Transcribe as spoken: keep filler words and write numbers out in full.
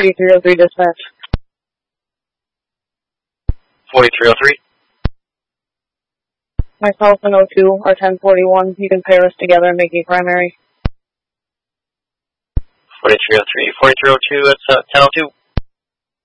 forty-three oh three dispatch. forty-three oh three. Myself and O two are ten forty-one. You can pair us together and make me primary. forty-three oh three, forty-three oh two, that's uh, ten oh two.